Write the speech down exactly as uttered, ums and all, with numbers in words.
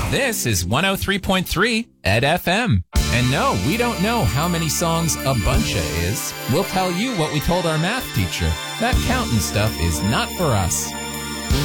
This is one oh three point three Ed F M. And no, we don't know how many songs a buncha is. We'll tell you what we told our math teacher. That counting stuff is not for us.